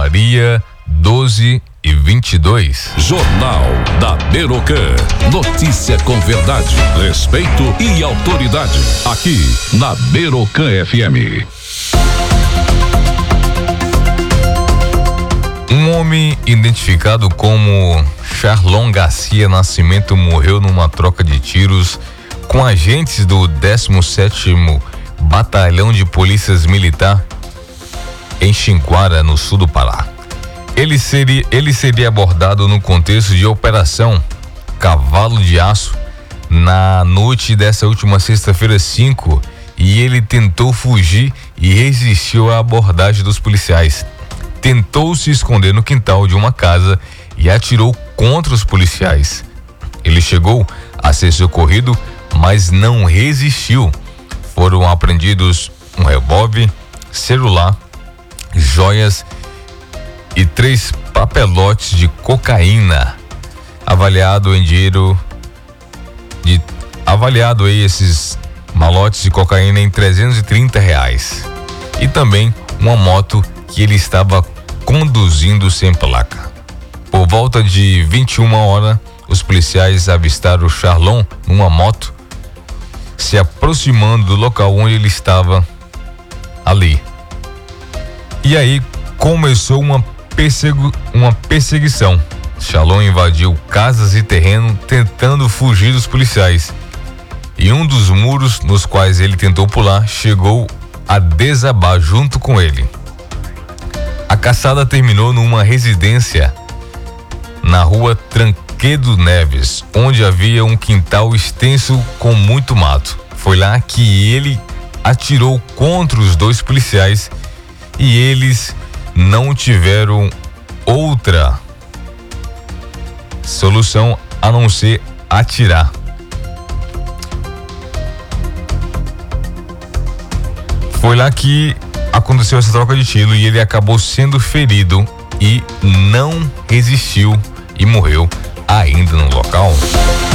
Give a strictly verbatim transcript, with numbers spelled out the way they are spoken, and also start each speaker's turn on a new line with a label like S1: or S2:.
S1: Maria, doze e vinte e dois.
S2: Jornal da Berocan. Notícia com verdade, respeito e autoridade. Aqui na Berocan F M.
S1: Um homem identificado como Charlon Garcia Nascimento morreu numa troca de tiros com agentes do décimo sétimo Batalhão de Polícias Militar em Xinguara, no sul do Pará. Ele seria, ele seria abordado no contexto de Operação Cavalo de Aço na noite dessa última sexta-feira cinco, e ele tentou fugir e resistiu à abordagem dos policiais. Tentou se esconder no quintal de uma casa e atirou contra os policiais. Ele chegou a ser socorrido, mas não resistiu. Foram apreendidos um revólver, celular, joias e três papelotes de cocaína, avaliado em dinheiro de avaliado aí esses malotes de cocaína em trezentos e trinta reais, e também uma moto que ele estava conduzindo sem placa. Por volta de vinte e uma horas, os policiais avistaram o Charlon numa moto se aproximando do local onde ele estava ali. E aí começou uma, persegu, uma perseguição. Charlon invadiu casas e terreno tentando fugir dos policiais. E um dos muros nos quais ele tentou pular chegou a desabar junto com ele. A caçada terminou numa residência na rua Tranquedo Neves, onde havia um quintal extenso com muito mato. Foi lá que ele atirou contra os dois policiais e eles não tiveram outra solução a não ser atirar. Foi lá que aconteceu essa troca de tiro e ele acabou sendo ferido e não resistiu e morreu ainda no local.